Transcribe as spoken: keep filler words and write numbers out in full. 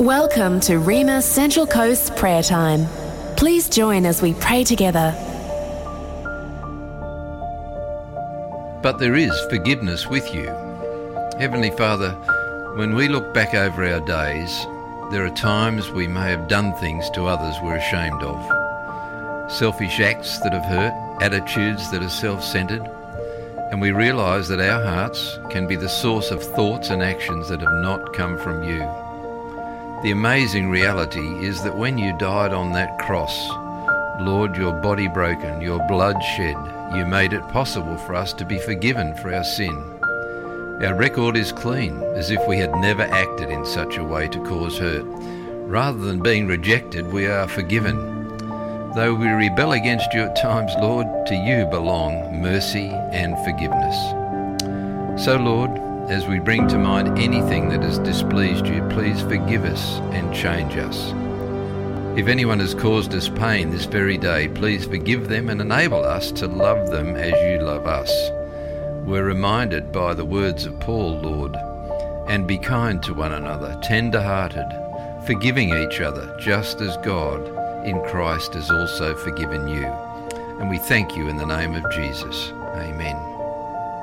Welcome to Rhema Central Coast Prayer Time. Please join as we pray together. But there is forgiveness with you. Heavenly Father, when we look back over our days, there are times we may have done things to others we're ashamed of. Selfish acts that have hurt, attitudes that are self-centered, and we realise that our hearts can be the source of thoughts and actions that have not come from you. The amazing reality is that when you died on that cross, Lord, your body broken, your blood shed, you made it possible for us to be forgiven for our sin. Our record is clean, as if we had never acted in such a way to cause hurt. Rather than being rejected, we are forgiven. Though we rebel against you at times, Lord, to you belong mercy and forgiveness. So, Lord, as we bring to mind anything that has displeased you, please forgive us and change us. If anyone has caused us pain this very day, please forgive them and enable us to love them as you love us. We're reminded by the words of Paul, Lord, and be kind to one another, tender-hearted, forgiving each other, just as God in Christ has also forgiven you. And we thank you in the name of Jesus. Amen.